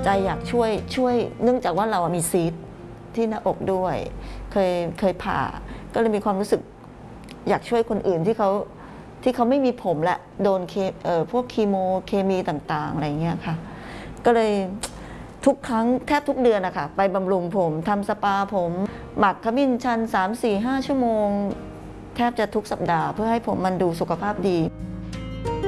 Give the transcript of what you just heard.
ใจอยากช่วยเนื่องจากว่าเรามีซีสต์ที่หน้าอกด้วยเคยผ่าก็เลยมีความรู้สึกอยากช่วยคนอื่นที่เขาไม่มีผมและโดนพวกคีโมเคมีต่างๆอะไรเงี้ยค่ะก็เลยทุกครั้งแทบทุกเดือนนะคะไปบำรุงผมทำสปาผมหมักขมิ้นชัน3-4-5 ชั่วโมงแทบจะทุกสัปดาห์เพื่อให้ผมมันดูสุขภาพดี